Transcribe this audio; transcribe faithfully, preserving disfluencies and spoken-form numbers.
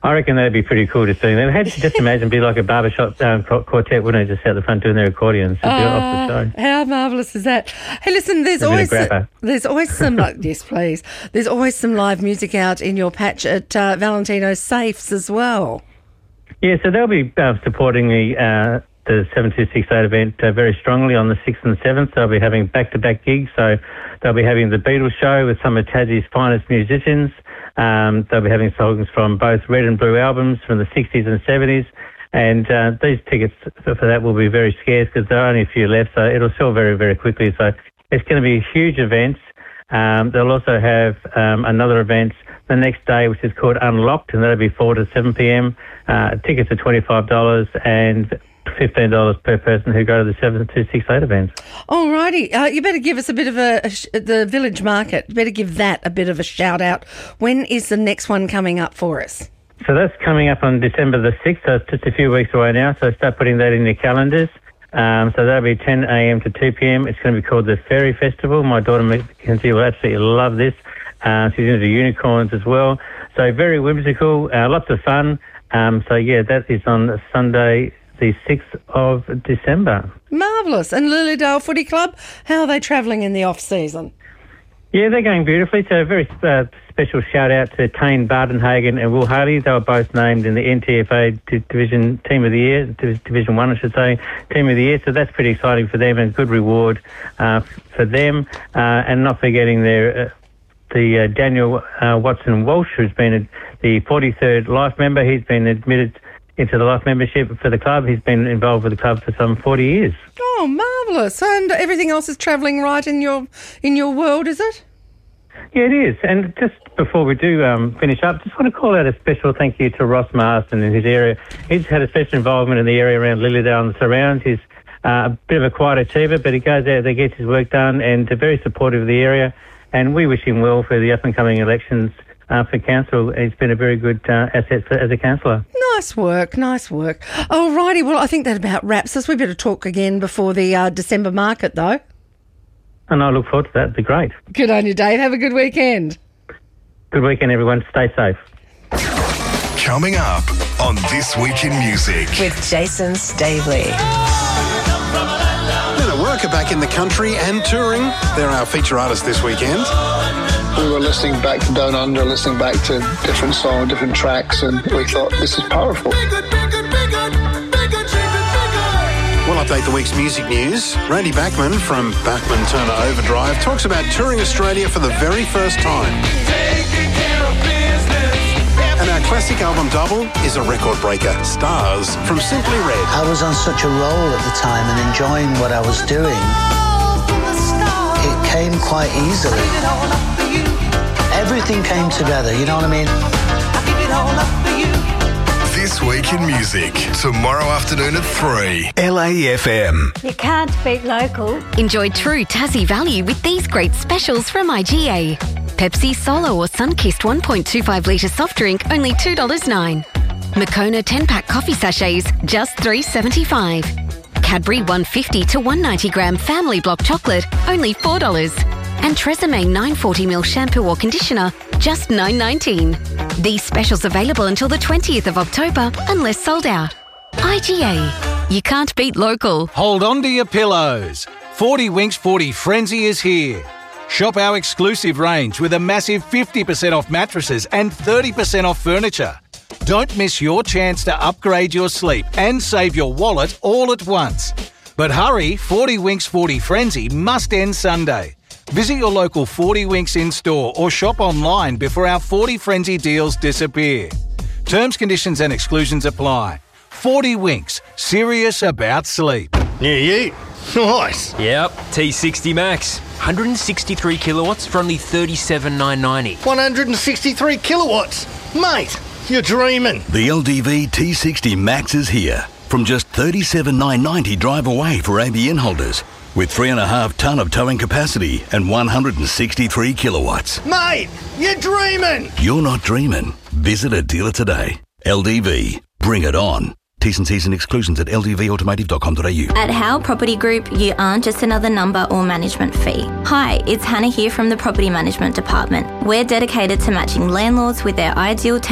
I reckon that'd be pretty cool to see. They had to just imagine be like a barbershop um, quartet, wouldn't it? Just out the front doing their accordions uh, off the show. How marvellous is that? Hey, listen, there's always there's always some like, yes, please. There's always some live music out in your patch at uh, Valentino Safes as well. Yeah, so they'll be uh, supporting the uh, the seven two six eight event uh, very strongly on the sixth and seventh. They'll be having back-to-back gigs. So they'll be having the Beatles show with some of Tassie's finest musicians. Um, they'll be having songs from both Red and Blue albums from the sixties and seventies. And uh, these tickets for, for that will be very scarce because there are only a few left. So it'll sell very, very quickly. So it's going to be a huge event. Um, they'll also have um, another event the next day, which is called Unlocked, and that'll be four to seven p.m. Uh, tickets are twenty-five dollars and fifteen dollars per person who go to the seven two six eight events. All righty. Uh, you better give us a bit of a, a sh- the Village Market. You better give that a bit of a shout out. When is the next one coming up for us? So that's coming up on December the sixth, so it's just a few weeks away now, so start putting that in your calendars. Um, so that'll be ten a.m. to two p.m. It's going to be called the Fairy Festival. My daughter Mackenzie will absolutely love this. Uh, she's into unicorns as well. So very whimsical, uh, lots of fun. Um, so, yeah, that is on Sunday the sixth of December. Marvellous. And Lilydale Footy Club, how are they travelling in the off-season? Yeah, they're going beautifully. So a very uh, special shout-out to Tane Bardenhagen and Will Harley. They were both named in the N T F A Division Team of the Year, Division one, I should say, Team of the Year. So that's pretty exciting for them and good reward uh, for them. Uh, and not forgetting their... Uh, The uh, Daniel uh, Watson Walsh, who's been a, the forty-third Life member. He's been admitted into the Life membership for the club. He's been involved with the club for some forty years. Oh, marvellous. And everything else is travelling right in your in your world, is it? Yeah, it is. And just before we do um, finish up, just want to call out a special thank you to Ross Marston in his area. He's had a special involvement in the area around Lilydale and the surrounds. He's uh, a bit of a quiet achiever, but he goes out there, gets his work done, and uh, very supportive of the area. And we wish him well for the up-and-coming elections uh, for council. He's been a very good uh, asset for, as a councillor. Nice work, nice work. All righty, well, I think that about wraps us. We better talk again before the uh, December market, though. And I look forward to that. It'd be great. Good on you, Dave. Have a good weekend. Good weekend, everyone. Stay safe. Coming up on This Week in Music. With Jason Stavely. Work are back in the country and touring. They're our feature artists this weekend. We were listening back to Down Under, listening back to different songs, different tracks, and we thought, this is powerful. We'll update the week's music news. Randy Bachman from Bachman Turner Overdrive talks about touring Australia for the very first time. And our classic album double is a record breaker, Stars from Simply Red. I was on such a roll at the time and enjoying what I was doing. It came quite easily. Everything came together, you know what I mean? This Week in Music, tomorrow afternoon at three. L A F M. You can't beat local. Enjoy true Tassie value with these great specials from I G A. Pepsi Solo or Sunkist one point two five litre soft drink, only two dollars nine. Moccona ten-pack coffee sachets, just three dollars seventy-five. Cadbury one hundred fifty to one hundred ninety gram family block chocolate, only four dollars. And Tresemme nine hundred forty milliliter shampoo or conditioner, just nine dollars nineteen. These specials available until the twentieth of October, unless sold out. I G A. You can't beat local. Hold on to your pillows. forty Winks forty Frenzy is here. Shop our exclusive range with a massive fifty percent off mattresses and thirty percent off furniture. Don't miss your chance to upgrade your sleep and save your wallet all at once. But hurry, forty Winks forty Frenzy must end Sunday. Visit your local forty Winks in-store or shop online before our forty Frenzy deals disappear. Terms, conditions and exclusions apply. forty Winks, serious about sleep. Yeah, yeah. Nice. Yep, T sixty Max. one hundred sixty-three kilowatts for only thirty-seven thousand nine hundred ninety. one hundred sixty-three kilowatts? Mate, you're dreaming. The L D V T sixty Max is here. From just thirty-seven thousand nine hundred ninety drive away for A B N holders. With three and a half tonne of towing capacity and one hundred sixty-three kilowatts. Mate, you're dreaming. You're not dreaming. Visit a dealer today. L D V. Bring it on. T's and C's and exclusions at l d v automotive dot com dot a u. At Howe Property Group, you aren't just another number or management fee. Hi, it's Hannah here from the Property Management Department. We're dedicated to matching landlords with their ideal